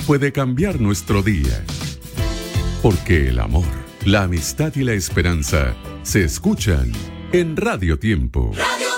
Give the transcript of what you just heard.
puede cambiar nuestro día. Porque el amor, la amistad y la esperanza se escuchan en Radio Tiempo. Radio